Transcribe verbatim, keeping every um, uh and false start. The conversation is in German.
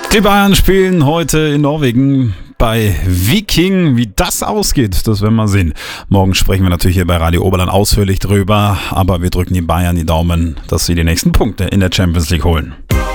Die Bayern spielen heute in Norwegen bei Viking. Wie das ausgeht, das werden wir sehen. Morgen sprechen wir natürlich hier bei Radio Oberland ausführlich drüber, aber wir drücken die Bayern die Daumen, dass sie die nächsten Punkte in der Champions League holen.